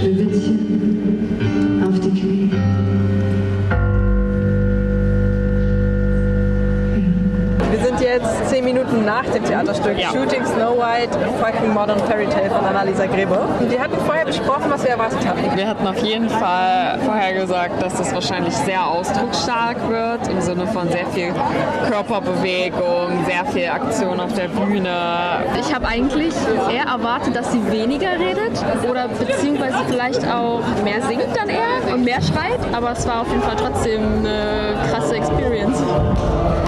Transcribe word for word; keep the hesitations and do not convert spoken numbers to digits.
Schneewittchen auf die Knie. Wir sind jetzt zehn Minuten nach dem Theaterstück Ja. Shooting Snow White, a fucking modern fairy tale von Annalisa Grebe. Und wir hatten vorher besprochen, was wir erwartet hatten. Wir hatten auf jeden Fall vorhergesagt, dass das wahrscheinlich sehr ausdrucksstark wird, im Sinne von sehr viel Körperbewegung, sehr viel Aktion auf der Bühne. Ich habe eigentlich eher erwartet, dass sie weniger redet oder beziehungsweise vielleicht auch mehr singt dann eher und mehr schreit, aber es war auf jeden Fall trotzdem eine krasse Experience.